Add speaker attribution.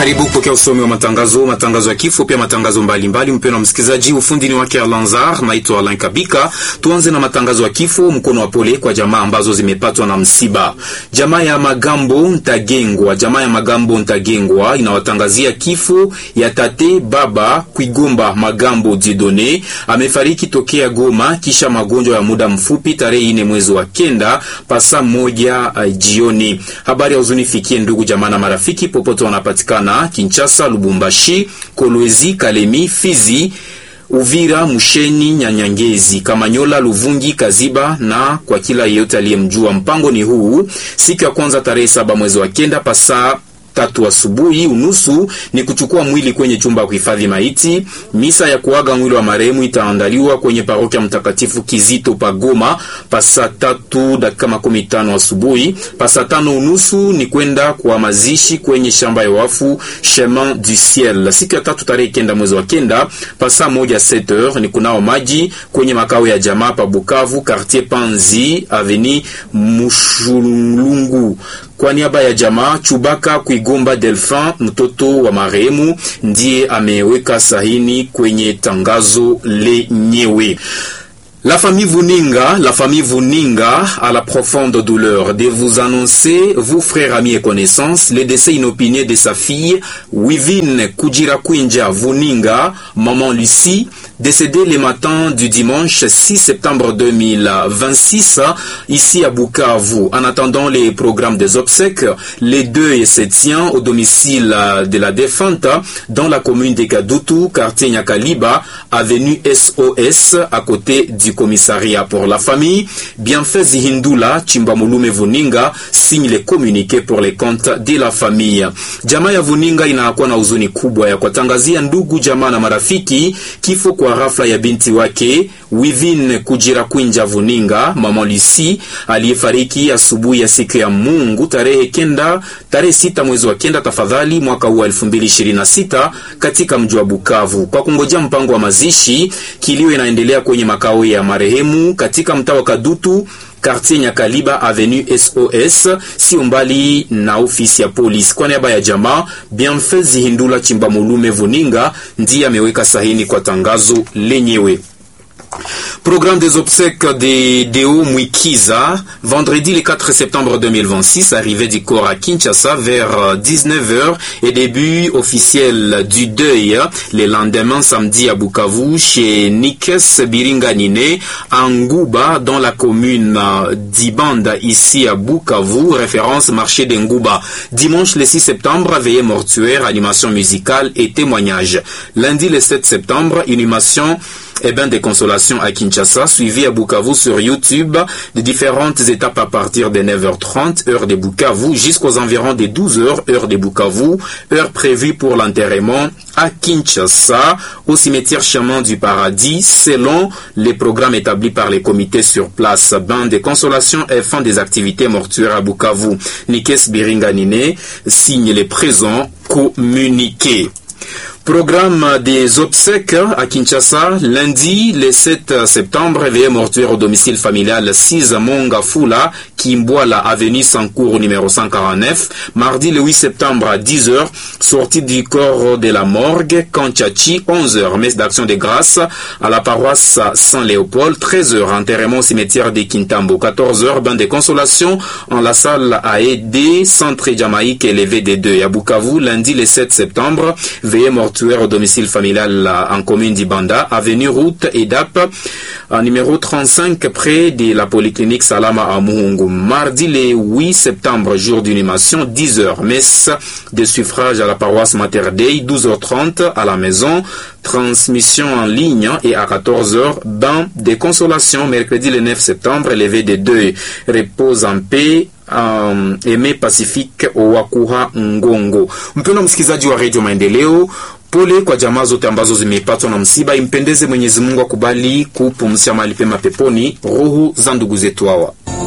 Speaker 1: Karibu kupokea usomi wa matangazo ya kifo, pia matangazo mbalimbali. Mpendwa msikilizaji, ufundi ni wake Alanzar, naitwa Alain Kabika. Tuanze na matangazo ya kifo. Mkono wa pole kwa jamaa ambazo zimepatwa na msiba. Jamaa ya Magambo Ntagengwa inawatangazia kifo ya tate baba Kwigomba Magambo Didone. Amefariki tokea Goma kisha magonjwa ya muda mfupi tarehe 4 mwezi wa kenda pasa 1 jioni. Habari ya huzuni fikie ndugu jamaa na marafiki popote wanapatikana Kinshasa, Lubumbashi, Kolwezi, Kalemi, Fizi, Uvira, Musheni, Nyanyangezi, Kamanyola, Luvungi, Kaziba na kwa kila yeyote aliyemjua. Mpango ni huu: siku ya kwanza tarehe 7 mwezi wa kenda pasa 3 asubuhi unusu ni kuchukua mwili kwenye chumba kuhifadhi maiti. Misa ya kuaga mwili wa marehemu itaandaliwa kwenye parokia Mtakatifu Kizito Pagoma pasa 3:15 asubuhi. Pasa 5 unusu ni kwenda kwa mazishi kwenye shamba ya wafu Chemin du Ciel. Siku ya 3 tarehe 9 mwezi wa kenda pasa 1:07 ni kunao maji kwenye makao ya jamaa pa Bukavu, quartier Panzi, avenue Mushulungu. Kwa niaba ya jamaa, Chubaka Kwigomba Delphin, mtoto wa marehemu, ndiye ameweka sahini kwenye tangazo lenyewe. La famille Vuninga a la profonde douleur de vous annoncer, vous frères, amis et connaissances, le décès inopiné de sa fille, Wivine Kujirakwinja Vuninga, maman Lucie, décédée le matin du dimanche 6 septembre 2026, ici à Bukavu. En attendant les programmes des obsèques, les deuil se tient au domicile de la défunte, dans la commune de Kadutu, quartier Nyakaliba, avenue SOS, à côté du commissariat pour la famille. Bienfait Zihindula Chimbamulume Vuninga signe les communiqués pour les comptes de la famille. Jamaa ya Vuninga inakuwa na huzuni kubwa ya kuwatangazia ndugu jamaa na marafiki kifo kwa rafla ya binti wake Wivine Kujirakwinja Vuninga, mama Lucie, aliyefariki asubuhi ya siku ya Mungu tarehe 6 mwezi wa kenda tafadhali mwaka huu 2026 katika mji wa Bukavu. Kwa kungojea mpango wa mazishi, kilio inaendelea kwenye makao ya marehemu katika mtaa wa Kadutu, quartier Nyakaliba, avenue SOS, si umbali na ofisi ya polisi. Kwa niaba ya jamaa, Bienfait Zihindula Chimbamulume Vuninga ndiye ameweka sahini kwa tangazo lenyewe. Programme des obsèques de Deo Mwikiza, vendredi le 4 septembre 2026, arrivée du corps à Kinshasa vers 19h et début officiel du deuil le lendemain samedi à Bukavu chez Nikes Biringanine à Ngouba dans la commune d'Ibanda ici à Bukavu, référence marché de Ngouba. Dimanche le 6 septembre, veillée mortuaire, animation musicale et témoignage. Lundi le 7 septembre, animation de consolation à Kinshasa, suivi à Bukavu sur YouTube, de différentes étapes à partir de 9h30, heure de Bukavu, jusqu'aux environs de 12h, heure de Bukavu, heure prévue pour l'enterrement à Kinshasa, au cimetière Chemin du Paradis, selon les programmes établis par les comités sur place. Bain de consolation et fin des activités mortuaires à Bukavu. Nikes Biringanine signe les présents communiqués. Programme des obsèques à Kinshasa, lundi le 7 septembre, veillée mortuaire au domicile familial 6 Mongafula, Kimbwala, avenue Sankour numéro 149. Mardi le 8 septembre à 10h, sortie du corps de la morgue, Kanchachi, 11h, messe d'action de grâce à la paroisse Saint-Léopold, 13h, enterrement au cimetière de Kintambo, 14h, bain de consolation en la salle à aider, centre Jamaïque élevé des 2. À Bukavu, lundi le 7 septembre, veillée mortuaire au domicile familial en commune d'Ibanda, avenue route EDAP, numéro 35 près de la polyclinique Salama à Muhungu. Mardi le 8 septembre, jour d'inhumation, 10h, messe de suffrage à la paroisse Mater Dei, 12h30 à la maison, transmission en ligne, et à 14h, bain de consolation. Mercredi le 9 septembre, levé des 2, repose en paix, Aimé Pacifique Owakuha Ngongo. Mpendwa msikizaji wa Radio Maendeleo, pole kwa jamaa zote ambazo zimepatwa na msiba. Impendeze Mwenyezi Mungu akubali kupumzisha mahali pema peponi roho za ndugu zetu hawa.